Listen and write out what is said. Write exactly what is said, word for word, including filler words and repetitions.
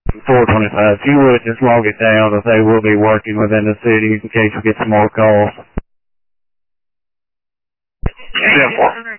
four twenty-five. If you would just log it down that they will be working within the city in case we get some more calls. Simple.